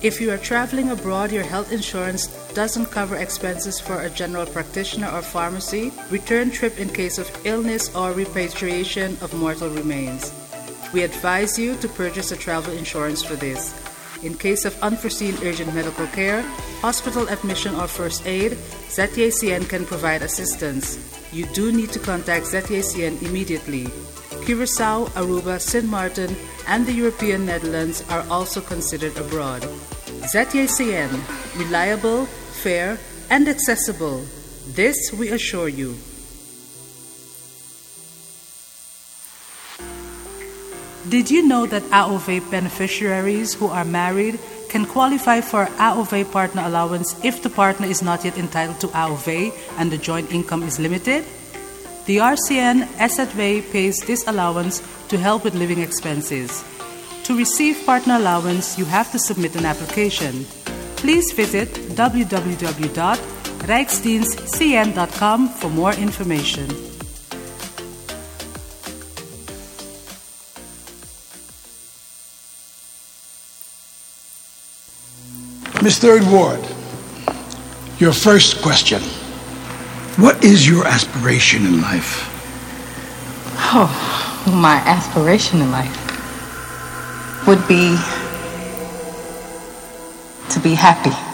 If you are traveling abroad, your health insurance doesn't cover expenses for a general practitioner or pharmacy, return trip in case of illness, or repatriation of mortal remains. We advise you to purchase a travel insurance for this. In case of unforeseen urgent medical care, hospital admission, or first aid, ZTACN can provide assistance. You do need to contact ZTACN immediately. Curaçao, Aruba, Sint Maarten, and the European Netherlands are also considered abroad. ZTACN, reliable, fair, and accessible. This we assure you. Did you know that AOV beneficiaries who are married can qualify for AOV partner allowance if the partner is not yet entitled to AOV and the joint income is limited? The RCN SZW pays this allowance to help with living expenses. To receive partner allowance, you have to submit an application. Please visit www.rijksdienstcn.com for more information. Ms. Third Ward, your first question. What is your aspiration in life? Oh, my aspiration in life would be to be happy.